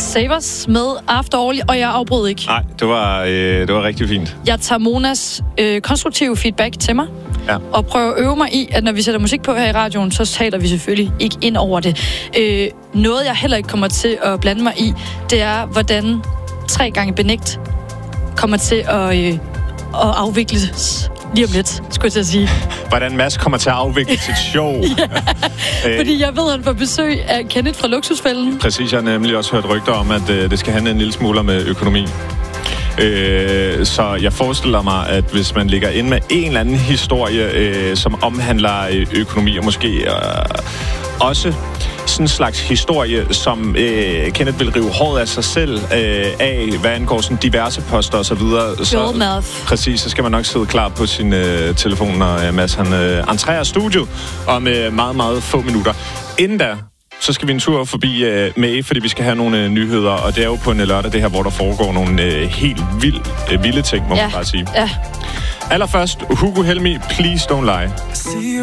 Savers med After All, og jeg afbrød ikke. Nej, det var rigtig fint. Jeg tager Monas konstruktive feedback til mig, ja. Og prøver at øve mig i, at når vi sætter musik på her i radioen, så taler vi selvfølgelig ikke ind over det. Noget, jeg heller ikke kommer til at blande mig i, det er, hvordan 3 gange benægt kommer til at afvikles lige om lidt, skulle jeg til at sige. Hvordan Mads kommer til at afvikle sit show. Fordi jeg ved, at han får besøg af Kenneth fra Luksusfælden. Præcis, jeg har nemlig også hørt rygter om, at det skal handle en lille smule med økonomi. Så jeg forestiller mig, at hvis man ligger ind med en eller anden historie, som omhandler økonomi, og måske også sådan en slags historie, som Kenneth vil rive håret af sig selv af, hvad angår sådan diverse poster og så videre. Så, præcis, så skal man nok sidde klar på sin telefon, når Mads han entrerer studiet om meget, meget få minutter. Inden da, så skal vi en tur forbi May, fordi vi skal have nogle nyheder, og det er jo på en lørdag det her, hvor der foregår nogle helt vilde ting, må man bare sige. Ja. Allerførst, Hugo Helmig, Please Don't Lie.